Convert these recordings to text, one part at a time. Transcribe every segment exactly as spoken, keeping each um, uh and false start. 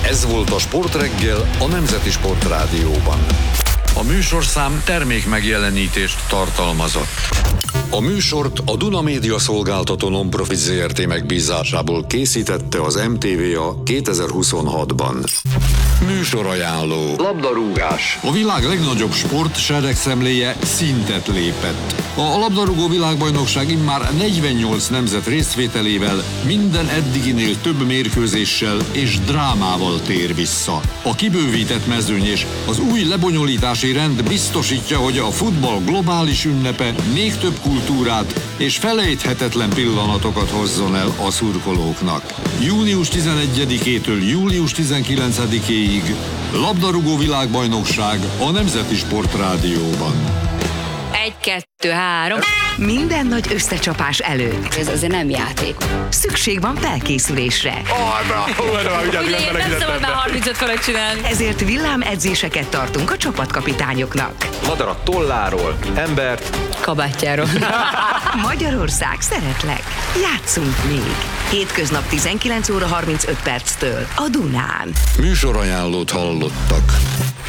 Ez volt a Sportreggel a Nemzeti Sportrádióban. A műsorszám termék megjelenítést tartalmazott. A műsort a Duna Média Szolgáltató Non-Profit zé er té megbízásából készítette az em té vé a kétezer-huszonhatban. Műsorajánló. Labdarúgás. A világ legnagyobb sport seregszemléje szintet lépett. A labdarúgó világbajnokság immár negyvennyolc nemzet részvételével minden eddiginél több mérkőzéssel és drámával tér vissza. A kibővített mezőny és az új lebonyolítási rend biztosítja, hogy a futball globális ünnepe még több kultúrát és felejthetetlen pillanatokat hozzon el a szurkolóknak. június tizenegyedikétől július tizenkilencedikéig labdarúgó világbajnokság a Nemzeti Sportrádióban. Egy, kettő, három. Minden nagy összecsapás előtt. Ez azért nem játék. Szükség van felkészülésre. Ugye én nem szabad már harmincöt fölött csinálni. Ezért villámedzéseket tartunk a csapatkapitányoknak. Madarat tolláról, embert kabátjáról. Magyarország, szeretlek. Játszunk még. Hétköznap tizenkilenc óra harmincöt perctől a Dunán. Műsorajánlót hallottak.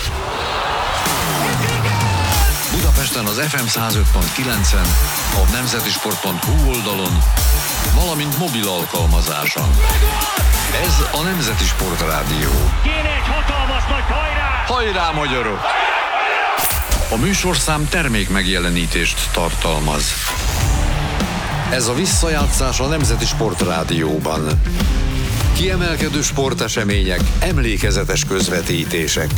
Budapesten az ef em száz öt pont kilencen, a nemzetisport pont hú oldalon, valamint mobil alkalmazáson. Ez a Nemzeti Sportrádió. Kéne egy hatalmas nagy hajrá! Hajrá, magyarok! A műsorszám termék megjelenítést tartalmaz. Ez a visszajátszás a Nemzeti Sportrádióban. Kiemelkedő sportesemények, emlékezetes közvetítések.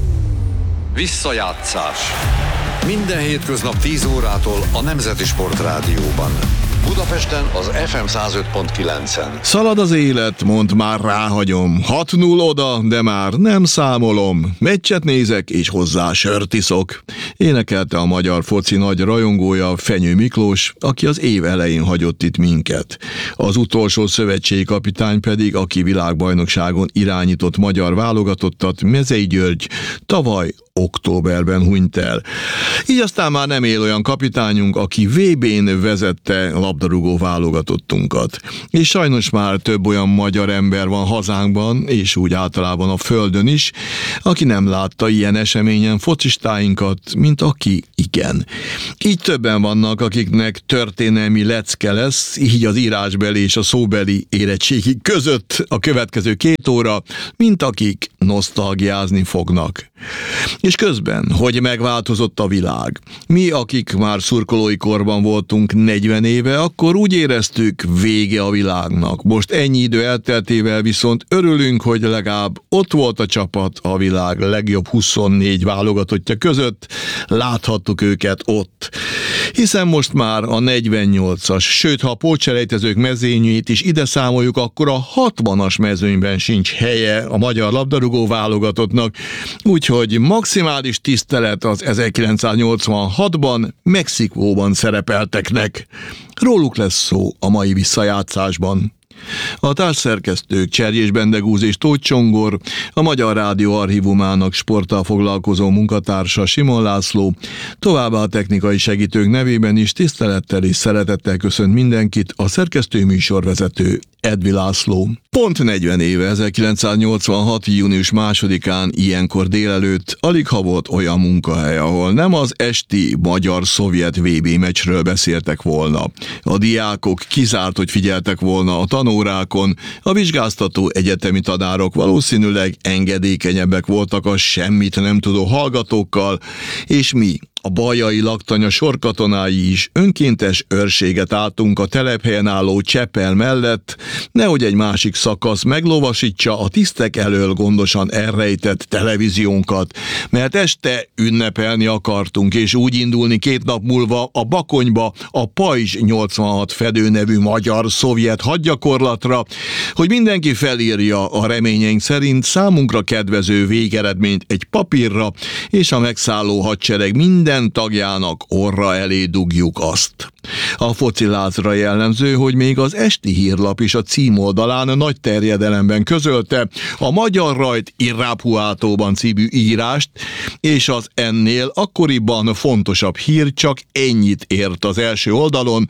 Visszajátszás. Minden hétköznap tíz órától a Nemzeti Sportrádióban. Budapesten az ef em száz öt pont kilencen. Szalad az élet, mondd már ráhagyom. hat null oda, de már nem számolom. Meccset nézek, és hozzá sört iszok. Énekelte a magyar foci nagy rajongója, Fenyő Miklós, aki az év elején hagyott itt minket. Az utolsó szövetségi kapitány pedig, aki világbajnokságon irányított magyar válogatottat, Mezei György, tavaly októberben hunyt el. Így aztán már nem él olyan kapitányunk, aki vé bén vezette labdarúgó válogatottunkat. És sajnos már több olyan magyar ember van hazánkban, és úgy általában a földön is, aki nem látta ilyen eseményen focistáinkat, mint aki igen. Így többen vannak, akiknek történelmi lecke lesz, így az írásbeli és a szóbeli érettségi között a következő két óra, mint akik nosztalgiázni fognak. És közben, hogy megváltozott a világ. Mi, akik már szurkolói korban voltunk negyven éve, akkor úgy éreztük, vége a világnak. Most ennyi idő elteltével viszont örülünk, hogy legalább ott volt a csapat a világ legjobb huszonnégy válogatottja között, láthattuk őket ott. Hiszen most már a negyvennyolcas, sőt, ha a pótselejtezők mezőnyét is ide számoljuk, akkor a hatvanas mezőnyben sincs helye a magyar labdarúgó válogatottnak, úgyhogy maximális tisztelet az ezerkilencszáznyolcvanhatban Mexikóban szerepelteknek. Róluk lesz szó a mai visszajátszásban. A társszerkesztők Cserjés Bendegúz és Tóth Csongor, a Magyar Rádió archívumának sporttal foglalkozó munkatársa Simon László, továbbá a technikai segítők nevében is tisztelettel és szeretettel köszönt mindenkit a szerkesztő műsorvezető Edvi László. Pont negyven éve, ezerkilencszáznyolcvanhat. június másodikán ilyenkor délelőtt alig ha volt olyan munkahely, ahol nem az esti magyar-szovjet vé bé meccsről beszéltek volna. A diákok kizárt, hogy figyeltek volna a tanórákon, a vizsgáztató egyetemi tanárok valószínűleg engedékenyebbek voltak a semmit nem tudó hallgatókkal, és mi, a bajai laktanya sorkatonái is önkéntes őrséget álltunk a telephelyen álló Csepel mellett, nehogy egy másik szakasz meglovasítsa a tisztek elől gondosan elrejtett televíziónkat, mert este ünnepelni akartunk, és úgy indulni két nap múlva a Bakonyba a Pajzs nyolcvanhat fedő nevű magyar-szovjet hadgyakorlatra, hogy mindenki felírja a reményeink szerint számunkra kedvező végeredményt egy papírra, és a megszálló hadsereg minden minden tagjának orra elé dugjuk azt. A focilázra jellemző, hogy még az esti hírlap is a címoldalán nagy terjedelemben közölte a Magyar Rajt Irrápuátóban című írást, és az ennél akkoriban fontosabb hír csak ennyit ért az első oldalon: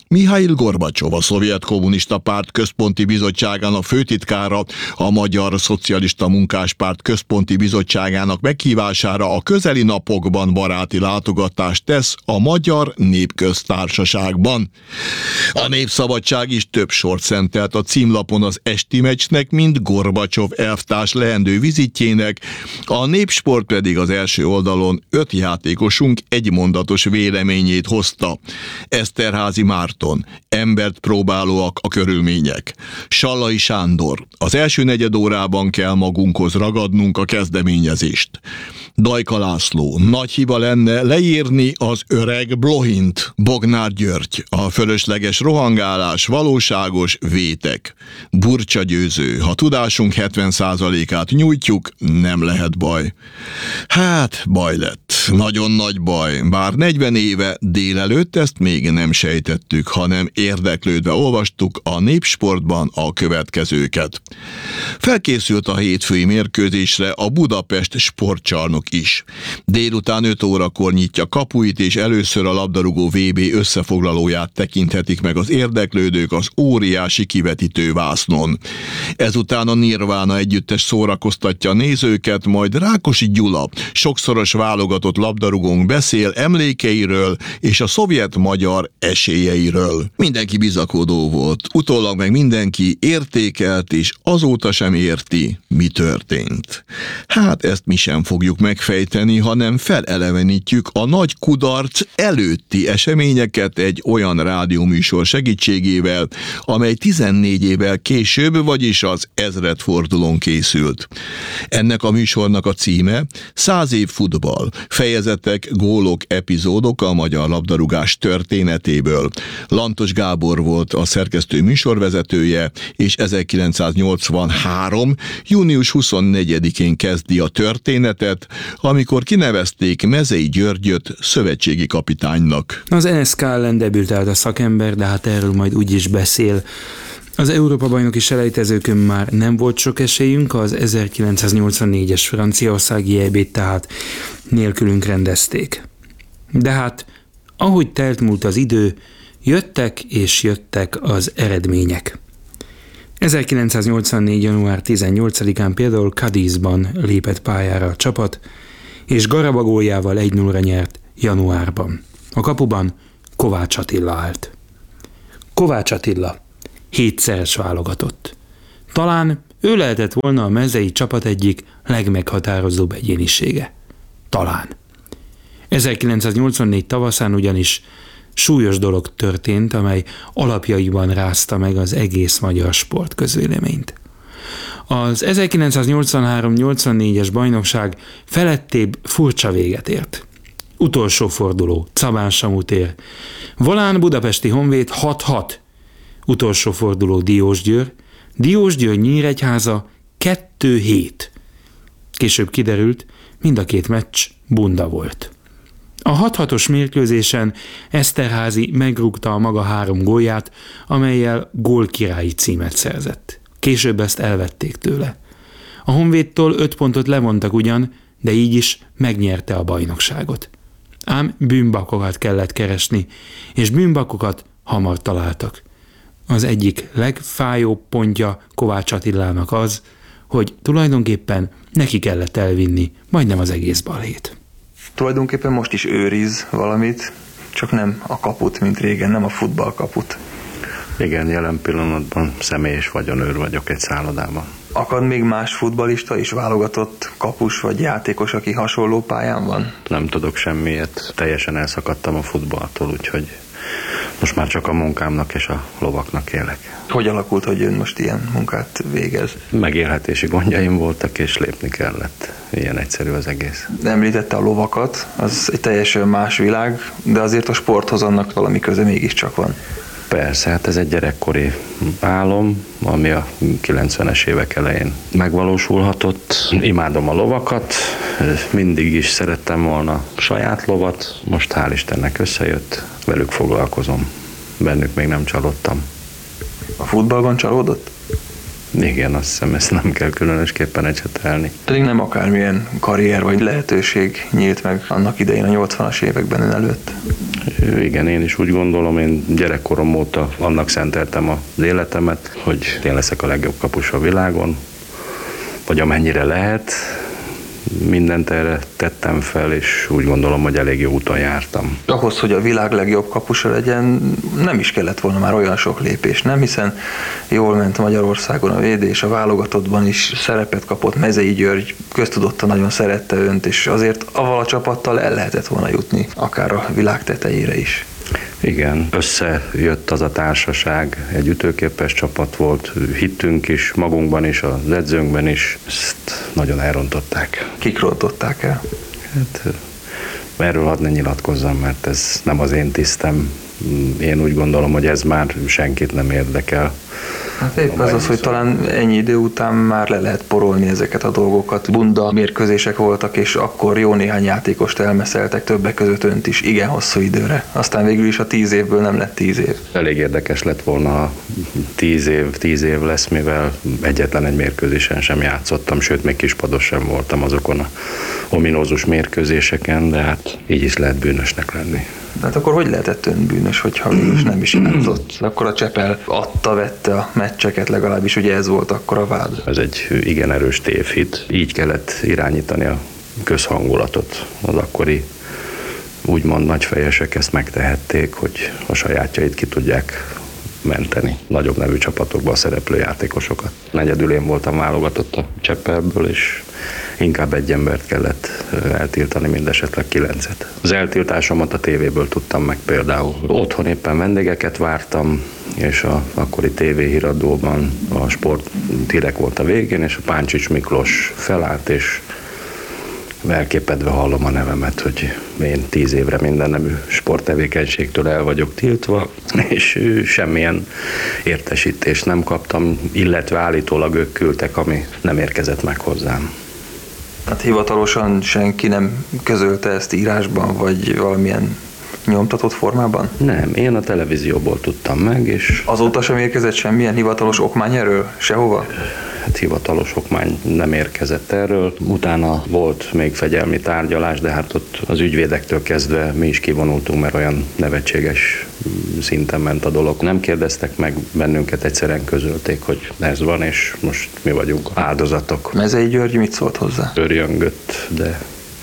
Mihail Gorbacsov, a Szovjet Kommunista Párt Központi Bizottságának főtitkára, a Magyar Szocialista Munkáspárt Központi Bizottságának meghívására a közeli napokban baráti látogatást tesz a Magyar Népköztársaságban. A Népszabadság is több sort szentelt a címlapon az esti meccsnek, mint Gorbacsov elvtárs leendő vizitjének, a Népsport pedig az első oldalon öt játékosunk egymondatos véleményét hozta. Eszterházy Márton, embert próbálóak a körülmények. Sallai Sándor, az első negyed órában kell magunkhoz ragadnunk a kezdeményezést. Dajka László, nagy hiba lenne leírni az öreg Blohint. Bognár György, a fölösleges rohangálás valóságos vétek. Burcsa Győző, ha tudásunk hetven százalékát nyújtjuk, nem lehet baj. Hát, baj lett. Nagyon nagy baj. Bár negyven éve délelőtt ezt még nem sejtettük, hanem érdeklődve olvastuk a Népsportban a következőket. Felkészült a hétfői mérkőzésre a Budapest sportcsarnok is. Délután öt órakor nyitja kapuit, és először a labdarúgó vé bé összefoglalóját tekinthetik meg az érdeklődők az óriási kivetítő vásznon. Ezután a Nirvana együttes szórakoztatja a nézőket, majd Rákosi Gyula, sokszoros válogatott labdarúgónk beszél emlékeiről és a szovjet-magyar esélyeiről. Mindenki bizakodó volt, utólag meg mindenki értékelt, és azóta sem érti, mi történt. Hát ezt mi sem fogjuk megfejteni, hanem felelevenítjük a nagy kudarc előtti eseményeket egy olyan rádióműsor segítségével, amely tizennégy évvel később, vagyis az ezredfordulón készült. Ennek a műsornak a címe Száz év futball, fejezetek, gólok, epizódok a magyar labdarúgás történetéből. Lantos Gábor volt a szerkesztő műsorvezetője, és ezerkilencszáznyolcvanhárom. június huszonnegyedikén kezdi a történetet, amikor kinevezték Mezei Györgyöt szövetségi kapitánynak. Az en es ká ellen debütált a szakember, de hát erről majd úgyis beszél. Az Európa-bajnoki selejtezőkön már nem volt sok esélyünk, az ezerkilencszáznyolcvannégyes franciaországi é bét tehát nélkülünk rendezték. De hát, ahogy telt múlt az idő, jöttek és jöttek az eredmények. ezerkilencszáznyolcvannégy. január tizennyolcadikán például Cadizban lépett pályára a csapat, és Garaba góljával egy nullra nyert januárban. A kapuban Kovács Attila állt. Kovács Attila hétszeres válogatott. Talán ő lehetett volna a mezei csapat egyik legmeghatározóbb egyénisége. Talán. ezerkilencszáznyolcvannégy tavaszán ugyanis súlyos dolog történt, amely alapjaiban rázta meg az egész magyar sportközvéleményt. Az ezerkilencszáznyolcvanhárom nyolcvannégyes bajnokság felettébb furcsa véget ért. Utolsó forduló, Cabán Samu tér. Volán Budapesti Honvéd hat hat. Utolsó forduló Diósgyőr. Diósgyőr Nyíregyháza kettő hét. Később kiderült, mind a két meccs bunda volt. A hat hatos mérkőzésen Eszterházy megrúgta a maga három gólját, amellyel gólkirályi címet szerzett. Később ezt elvették tőle. A Honvédtól öt pontot levontak ugyan, de így is megnyerte a bajnokságot. Ám bűnbakokat kellett keresni, és bűnbakokat hamar találtak. Az egyik legfájóbb pontja Kovács Attilának az, hogy tulajdonképpen neki kellett elvinni majdnem az egész balhét. Tulajdonképpen most is őriz valamit, csak nem a kaput, mint régen, nem a futballkaput. Igen, jelen pillanatban személy és vagyonőr vagyok egy szállodában. Akad még más futballista is, válogatott kapus vagy játékos, aki hasonló pályán van? Nem tudok semmiért, teljesen elszakadtam a futballtól, úgyhogy most már csak a munkámnak és a lovaknak élek. Hogy alakult, hogy ön most ilyen munkát végez? Megélhetési gondjaim voltak, és lépni kellett. Ilyen egyszerű az egész. Említette a lovakat, az egy teljesen más világ, de azért a sporthoz annak valami köze mégiscsak van. Persze, hát ez egy gyerekkori álom, ami a kilencvenes évek elején megvalósulhatott. Imádom a lovakat, mindig is szerettem volna saját lovat, most hál' Istennek összejött, velük foglalkozom, bennük még nem csalódtam. A futballban csalódott? Igen, azt hiszem, ezt nem kell különösképpen ecsetelni. Pedig nem akármilyen karrier vagy lehetőség nyílt meg annak idején a nyolcvanas években ön előtt. Igen, én is úgy gondolom, én gyerekkorom óta annak szenteltem az életemet, hogy én leszek a legjobb kapus a világon, vagy amennyire lehet. Mindent erre tettem fel, és úgy gondolom, hogy elég jó úton jártam. Ahhoz, hogy a világ legjobb kapusa legyen, nem is kellett volna már olyan sok lépés, nem? Hiszen jól ment Magyarországon a védés, a válogatottban is szerepet kapott, Mezei György köztudottan nagyon szerette önt, és azért avval a csapattal el lehetett volna jutni, akár a világ tetejére is. Igen, összejött az a társaság, egy ütőképes csapat volt, hittünk is, magunkban is, az edzőnkben is, ezt nagyon elrontották. Kik rontották el? Hát, erről hadd ne nyilatkozzam, mert ez nem az én tisztem. Én úgy gondolom, hogy ez már senkit nem érdekel. Hát épp ez az, hogy talán ennyi idő után már le lehet porolni ezeket a dolgokat. Bunda mérkőzések voltak, és akkor jó néhány játékost elmeszeltek, többek között önt is igen hosszú időre. Aztán végül is a tíz évből nem lett tíz év. Elég érdekes lett volna, ha tíz év, tíz év lesz, mivel egyetlen egy mérkőzésen sem játszottam, sőt, még kispados sem voltam azokon a ominózus mérkőzéseken, de hát így is lehet bűnösnek lenni. Hát akkor hogy lehetett ön bűnös, hogyha mégis nem is játszott? Akkor a Csepel adta, vette a meccseket, legalábbis ugye ez volt akkor a vád. Ez egy igen erős tévhit. Így kellett irányítani a közhangulatot. Az akkori úgymond nagyfejesek ezt megtehették, hogy a sajátjait ki tudják menteni. Nagyobb nevű csapatokban szereplő játékosokat. Negyedül én voltam válogatott a Csepelből, és inkább egy embert kellett eltiltani, mindesetleg kilencet. Az eltiltásomat a tévéből tudtam meg például. Otthon éppen vendégeket vártam, és a akkori tévéhíradóban a Sport Direkt volt a végén, és a Páncsics Miklós felállt, és elképedve hallom a nevemet, hogy én tíz évre minden nemű sporttevékenységtől el vagyok tiltva, és semmilyen értesítést nem kaptam, illetve állítólag ők küldtek, ami nem érkezett meg hozzám. Hát hivatalosan senki nem közölte ezt írásban, vagy valamilyen nyomtatott formában? Nem, én a televízióból tudtam meg, és... Azóta sem érkezett semmilyen hivatalos okmány erről? Sehova? Hát hivatalos okmány nem érkezett erről. Utána volt még fegyelmi tárgyalás, de hát ott az ügyvédektől kezdve mi is kivonultunk, mert olyan nevetséges szinten ment a dolog. Nem kérdeztek meg bennünket, egyszerűen közölték, hogy ez van, és most mi vagyunk áldozatok. Mezei György mit szólt hozzá? Örjöngött, de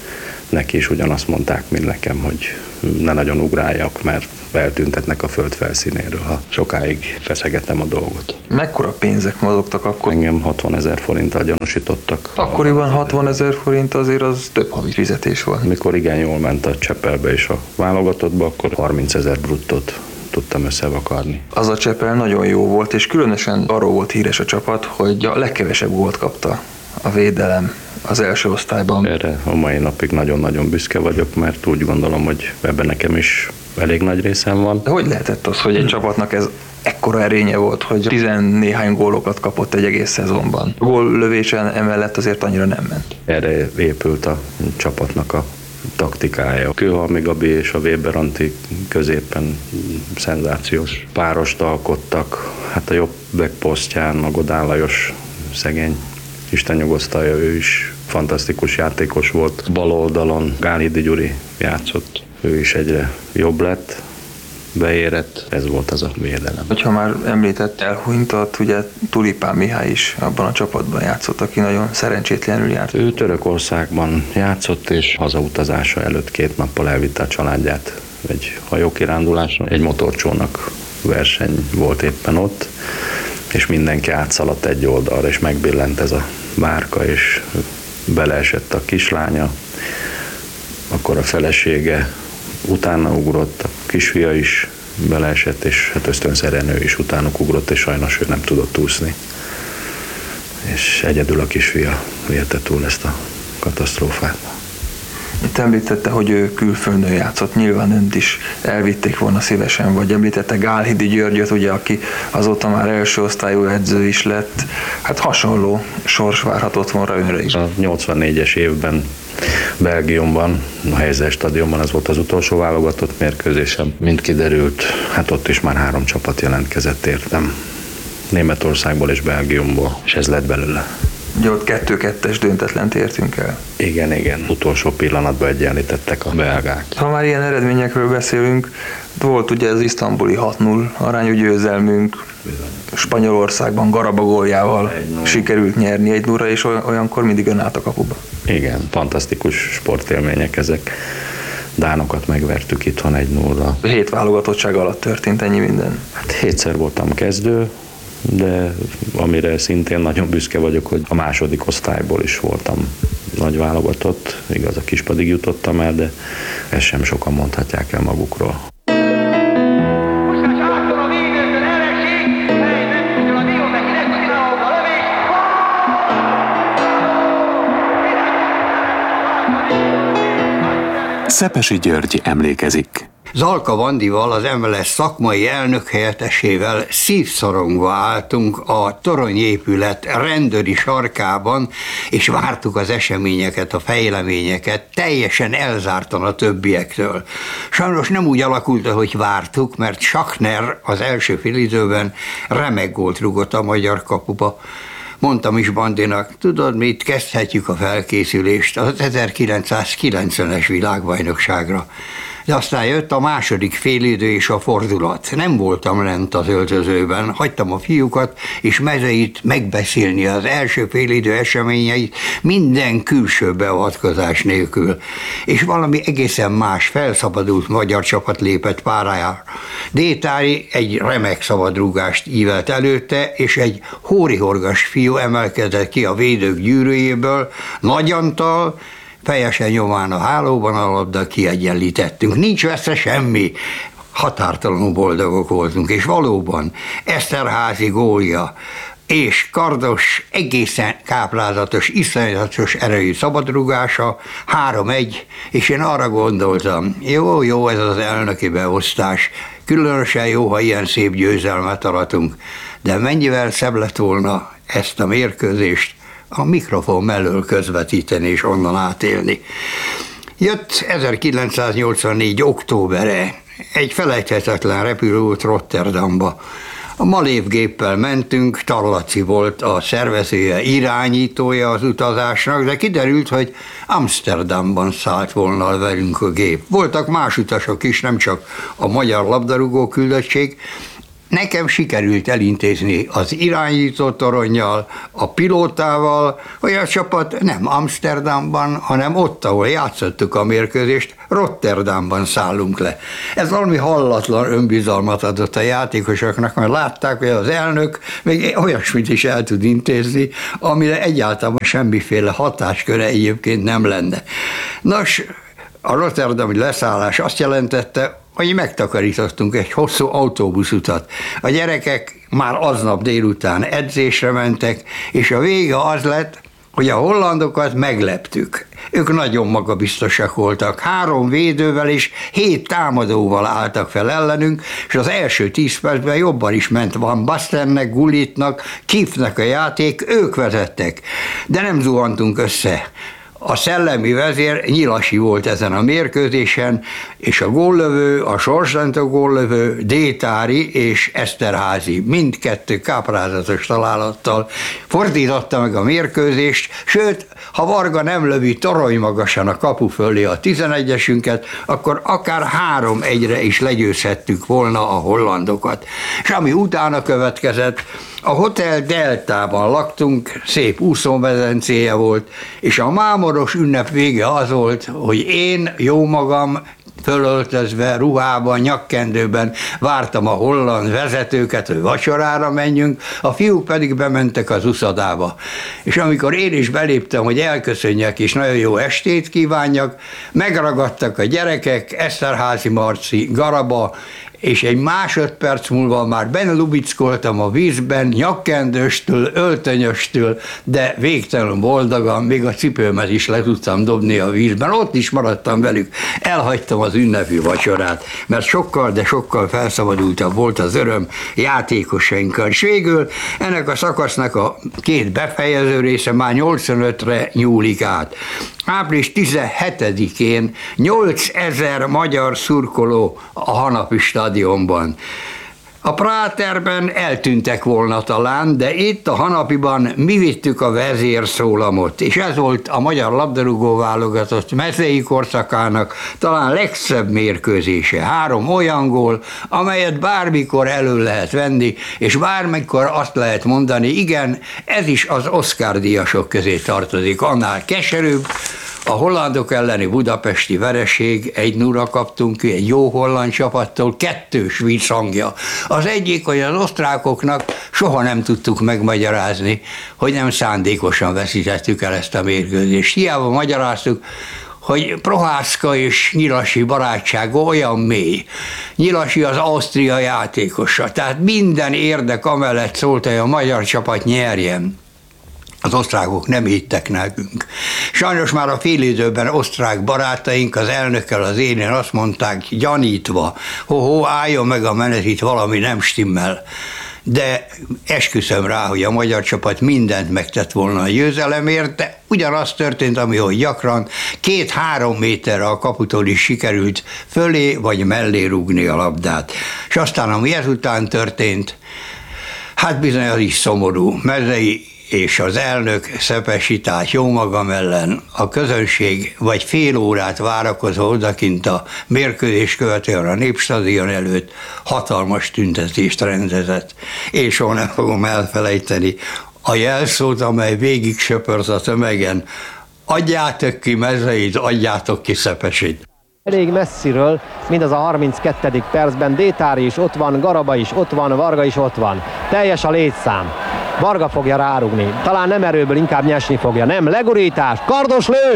neki is ugyanazt mondták, mint nekem, hogy ne nagyon ugráljak, mert eltüntetnek a föld felszínéről, ha sokáig feszegetem a dolgot. Mekkora pénzek mozogtak akkor? Engem hatvanezer forinttal gyanúsítottak. Akkoriban hatvanezer forint azért az több havi fizetés volt. Mikor igen jól ment a Csepelbe és a válogatottba, akkor harmincezer bruttót tudtam összevakarni. Az a Csepel nagyon jó volt, és különösen arról volt híres a csapat, hogy a legkevesebb gólt kapta a védelem az első osztályban. Erre a mai napig nagyon-nagyon büszke vagyok, mert úgy gondolom, hogy ebben nekem is elég nagy részem van. De hogy lehetett az, hogy egy csapatnak ez ekkora erénye volt, hogy tizennéhány gólokat kapott egy egész szezonban? A góllövésen emellett azért annyira nem ment. Erre épült a csapatnak a taktikája. Kőhalmi Gabi és a Weber Antti középen szenzációs párost alkottak. Hát a jobb backposztján a Godán Lajos szegény, Isten nyugosztalja, ő is fantasztikus játékos volt. Bal oldalon Gálhidi Gyuri játszott, ő is egyre jobb lett, beérett, ez volt az a védelem. Hogyha már említett elhunytat, ugye Tulipán Mihály is abban a csapatban játszott, aki nagyon szerencsétlenül járt. Ő Törökországban játszott, és hazautazása előtt két nappal elvitte a családját egy hajókirándulásra. Egy motorcsónak verseny volt éppen ott, és mindenki átszaladt egy oldalra, és megbillent ez a bárka, és beleesett a kislánya, akkor a felesége utána ugrott, a kisfia is beleesett, és hát ösztönszerűen ő is utánuk ugrott, és sajnos ő nem tudott úszni. És egyedül a kisfia élte túl ezt a katasztrófát. Itt említette, hogy ő külföldön játszott, nyilván önt is elvitték volna szívesen, vagy említette Gálhidi Györgyöt, ugye, aki azóta már első osztályú edző is lett. Hát hasonló sors várhatott volna önre is. A nyolcvannégyes évben Belgiumban, a Helyzer stadionban ez volt az utolsó válogatott mérkőzésem. Mint kiderült, hát ott is már három csapat jelentkezett értem. Németországból és Belgiumból, és ez lett belőle. Ugye ott kettő-kettes döntetlent értünk el. Igen, igen. Utolsó pillanatban egyenlítettek a belgák. Ha már ilyen eredményekről beszélünk, volt ugye az isztambuli hat null arányú győzelmünk, Spanyolországban Garaba góljával sikerült nyerni egy nullra, és olyankor mindig ön állt a kapuba. Igen, fantasztikus sportélmények ezek. Dánokat megvertük itthon egy nullra. Hét válogatottság alatt történt ennyi minden. Hát hétszer voltam kezdő, de amire szintén nagyon büszke vagyok, hogy a második osztályból is voltam nagy válogatott, igaz, a kispadig jutottam el, de ezt sem sokan mondhatják el magukról. Szepesi György emlékezik. Zalka Vandival, az em el es szakmai elnök helyettesével szívszorongva álltunk a toronyépület rendőri sarkában, és vártuk az eseményeket, a fejleményeket, teljesen elzártan a többiektől. Sajnos nem úgy alakult, ahogy vártuk, mert Schachner az első félidőben remek gólt rúgott a magyar kapuba. Mondtam is Bandinak, tudod mit, kezdhetjük a felkészülést az ezerkilencszázkilencvenes világbajnokságra. De aztán jött a második félidő és a fordulat. Nem voltam lent az öltözőben, hagytam a fiúkat és Mezeit megbeszélni az első félidő eseményeit minden külső beavatkozás nélkül. És valami egészen más, felszabadult magyar csapat lépett pályára. Détári egy remek szabadrúgást ívelt előtte, és egy hórihorgas fiú emelkedett ki a védők gyűrűjéből, Nagy Antal, fejesen nyomán a hálóban a labda, kiegyenlítettünk. Nincs veszre semmi. Határtalanul boldogok voltunk, és valóban Eszterházy gólja és Kardos egészen káprázatos, iszonyatos erejű szabadrúgása, három egy, és én arra gondoltam, jó, jó ez az elnöki beosztás, különösen jó, ha ilyen szép győzelmet aratunk, de mennyivel szebb lett volna ezt a mérkőzést a mikrofon mellől közvetíteni és onnan átélni. Jött ezerkilencszáznyolcvannégy októbere, egy felejthetetlen repülőút Rotterdamba. A Malév géppel mentünk, Tarlaci volt a szervezője, irányítója az utazásnak, de kiderült, hogy Amsterdamban szállt volna velünk a gép. Voltak más utasok is, nem csak a magyar labdarúgó küldöttség. Nekem sikerült elintézni az irányító toronnyal, a pilótával, hogy a csapat nem Amsterdamban, hanem ott, ahol játszottuk a mérkőzést, Rotterdamban szállunk le. Ez valami hallatlan önbizalmat adott a játékosoknak, mert látták, hogy az elnök még olyasmit is el tud intézni, amire egyáltalán semmiféle hatásköre egyébként nem lenne. Nos, a rotterdami leszállás azt jelentette, hogy megtakarítottunk egy hosszú autóbuszutat. A gyerekek már aznap délután edzésre mentek, és a vége az lett, hogy a hollandokat megleptük. Ők nagyon magabiztosak voltak. Három védővel és hét támadóval álltak fel ellenünk, és az első tíz percben jobban is ment Van Bastennek, Gullitnak, Kifnek a játék, ők vezettek. De nem zuhantunk össze. A szellemi vezér Nyilasi volt ezen a mérkőzésen, és a góllövő, a sorsdöntő góllövő Détári és Eszterházy mindkettő káprázatos találattal fordította meg a mérkőzést, sőt, ha Varga nem lövi torony magasan a kapu fölé a tizenegyesünket, akkor akár három egyre is legyőzhettük volna a hollandokat. És ami utána következett, a Hotel Deltában laktunk, szép úszómedencéje volt, és a mámoros ünnep vége az volt, hogy én jó magam fölöltözve, ruhában, nyakkendőben vártam a holland vezetőket, hogy vacsorára menjünk, a fiúk pedig bementek az uszodába. És amikor én is beléptem, hogy elköszönjek és nagyon jó estét kívánjak, megragadtak a gyerekek, Eszterházy Marci, Garaba, és egy másodperc múlva már benelubickoltam a vízben, nyakkendőstől, öltönyöstől, de végtelenül boldogan, még a cipőmet is le tudtam dobni a vízben, ott is maradtam velük, elhagytam az ünnepi vacsorát, mert sokkal, de sokkal felszabadultabb volt az öröm játékosainkkal. És végül ennek a szakasznak a két befejező része már nyolcvanötre nyúlik át. április tizenhetedikén nyolcezer magyar szurkoló a Hanapi stadionban. A Práterben eltűntek volna talán, de itt a Hanapiban mi vittük a vezérszólamot, és ez volt a magyar labdarúgó válogatott mezei korszakának talán legszebb mérkőzése. Három olyan gól, amelyet bármikor elő lehet venni, és bármikor azt lehet mondani, igen, ez is az Oscar-díjasok közé tartozik. Annál keserűbb, a hollandok elleni budapesti vereség, egy nulla kaptunk egy jó holland csapattól, kettős visszhangja. Az egyik, hogy az osztrákoknak soha nem tudtuk megmagyarázni, hogy nem szándékosan veszítettük el ezt a mérkőzést. Hiába magyaráztuk, hogy Prohászka és Nyilasi barátsága olyan mély. Nyilasi az Ausztria játékosa, tehát minden érdek amellett szólt, hogy a magyar csapat nyerjen. Az osztrákok nem hittek nekünk. Sajnos már a félidőben osztrák barátaink, az elnökkel, az énén azt mondták, gyanítva, ho-ho, álljon meg a menet, itt valami nem stimmel. De esküszöm rá, hogy a magyar csapat mindent megtett volna a győzelemért, de ugyanaz történt, ami hogy gyakran, két-három méterre a kaputól is sikerült fölé vagy mellé rúgni a labdát. És aztán, ami ezután történt, hát bizony az is szomorú. Mezei és az elnök Szepesi, tehát jó magam ellen, a közönség vagy fél órát várakozva odakint a mérkőzés követően a Népstadion előtt hatalmas tüntetést rendezett. Én soha nem fogom elfelejteni a jelszót, amely végig söpört a tömegen. Adjátok ki Mezeit, adjátok ki Szepesit. Elég messziről, mindaz a harminckettedik percben Détári is ott van, Garaba is ott van, Varga is ott van. Teljes a létszám. Varga fogja rárugni. Talán nem erőből, inkább nyesni fogja. Nem, legurítás, kardos lő!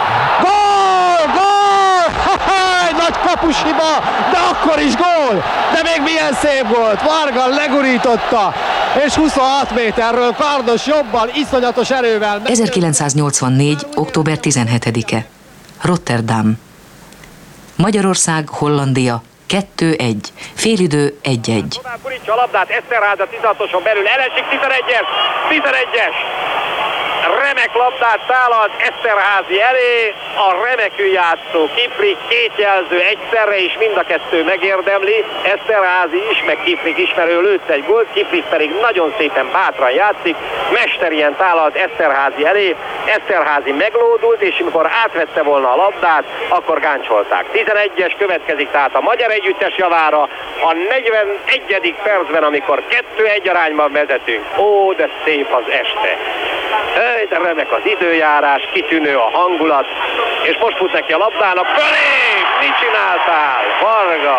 Gól! Gól! Ha-ha, nagy kapushiba, de akkor is gól! De még milyen szép volt! Varga legurította, és huszonhat méterről kardos jobbal, iszonyatos erővel. ezerkilencszáznyolcvannégy. október tizenhetedike. Rotterdam. Magyarország, Hollandia, kettő egy, félidő egy egy. Kurítsa a labdát, Eszterháza tizenhatoson belül, elesik tizenegyes, tizenegyes. Remek labdát tálalt Eszterházi elé, a remekül játszó Kiprik, két jelző egyszerre is, mind a kettő megérdemli. Eszterházi is, meg Kiprik ismerő lőtt egy gólt, Kiprik pedig nagyon szépen bátran játszik, mesterien tálalt Eszterházi elé. Eszterházi meglódult, és amikor átvette volna a labdát, akkor gáncsolták. tizenegyes következik tehát a magyar együttes javára, a negyvenegyedik percben, amikor kettő egy arányban vezetünk. Ó, de szép az este! De remek az időjárás, kitűnő a hangulat, és most fut neki a labdának, fölé! Mit csináltál? Varga!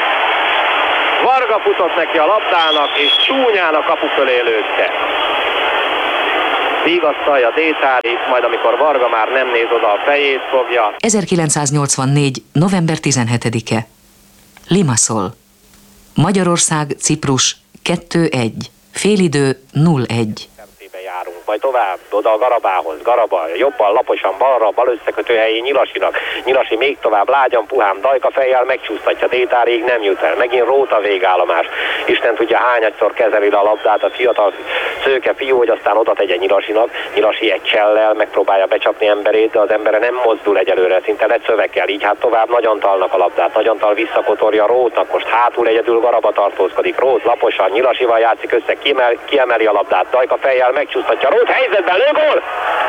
Varga futott neki a labdának, és csúnyán a kapu fölé lőtte. Vigasztalja Détári, majd amikor Varga már nem néz oda, a fejét fogja. ezerkilencszáznyolcvannégy. november tizenhetedike. Limassol. Magyarország, Ciprus, kettő egy, félidő nulla egy. Járunk, majd tovább, oda a Garabához, Garaba, jobban, laposan, balra, bal összekötő helyén Nyilasinak, Nyilasi még tovább, lágyan, puhán, Dajka fejjel megcsúsztatja, Détárig nem jut el, megint Róta végállomás, Isten tudja hányadszor kezeli a labdát a fiatal szőke fiú, hogy aztán oda tegye Nyilasinak, Nyilasi egy csellel megpróbálja becsapni emberét, de az embere nem mozdul egyelőre, szinte lecövekkel, így hát tovább Nagyantalnak a labdát, Nagyantal visszakotorja Rótnak, most hátul egyedül Garaba tartózkodik, Rót laposan, Nyilasival játszik össze, kiemel, kiemeli a labdát, Dajka fejjel megcsúsztatja, Rót helyzetben, lőgól!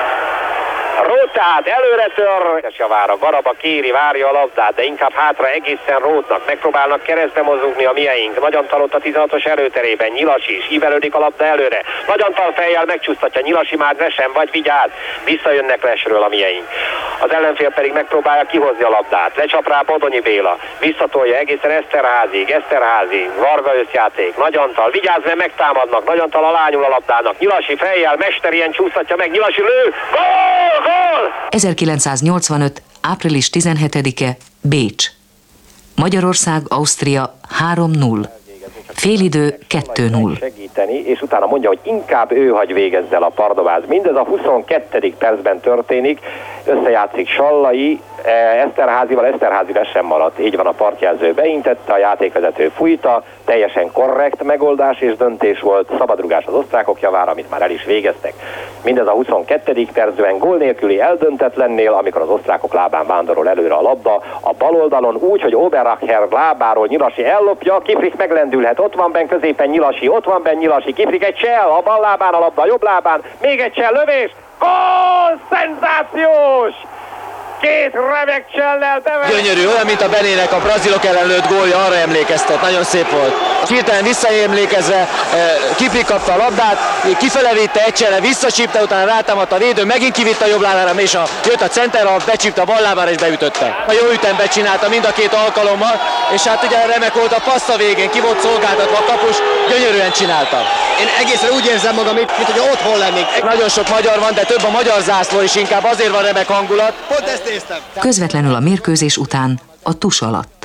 Rót tehát előre tör, javára Garaba kéri, várja a labdát, de inkább hátra egészen Rótnak, megpróbálnak keresztbe mozogni a mieink, Nagyantal ott a tizenhatos előterében, Nyilasi is, ívelődik a labda előre, Nagyantal fejjel megcsúsztatja, Nyilasi már vesen, vagy vigyáz, visszajönnek lesről a mieink. Az ellenfél pedig megpróbálja kihozni a labdát, lecsap rá Bodonyi Béla, visszatolja egészen Eszterházig, Eszterházi, Varga összjáték, Nagyantal, vigyázz, mert megtámadnak, Nagyantal alányul a labdának, Nyilasi fejjel, mesterien csúsztatja meg, Nyilasi lő, gól! ezerkilencszáznyolcvanöt. április tizenhetedike. Bécs. Magyarország, Ausztria három null. Félidő kettő null. Segíteni, és utána mondja, hogy inkább ő hagy végezzel a Pardováz. Mindez a huszonkettedik percben történik, összejátszik Sallai, Eszterházival, Eszterházi sem maradt, így van, a partjelző beintette, a játékvezető fújta, teljesen korrekt megoldás és döntés volt, szabadrugás az osztrákok javára, amit már el is végeztek. Mindez a huszonkettedik percben gól nélküli eldöntetlennél, amikor az osztrákok lábán vándorol előre a labda, a bal oldalon úgy, hogy Oberracher lábáról Nyilasi ellopja, Kifrik meglendülhet, ott van benn középen Nyilasi, ott van benn Nyilasi, Kifrik egy csel, a bal lábán a labda, a jobb lábán, még egy csel, lövés, gól, szenzációs! Két remek csellel bevet. Gyönyörű, olyan, mint a Benének a brazilok ellen lőtt gólja, arra emlékeztet, nagyon szép volt. Hirtelen visszaemlékezve, Kifrik kapta a labdát, kifele vitte egy csellel, visszacsípte, utána rátámadt a védő, megint kivitte a jobb lábára, és a, jött a center, becsípte a bal lábára és beütötte. A jó ütembe csinálta mind a két alkalommal, és hát ugye remek volt a passz a végén, ki volt szolgáltatva a kapus, gyönyörűen csinálta. Én egészen úgy érzem magam, mint hogy otthon lennék. Nagyon sok magyar van, de több a magyar zászló is, inkább azért van remek hangulat. Pont ezt néztem. Közvetlenül a mérkőzés után a tus alatt.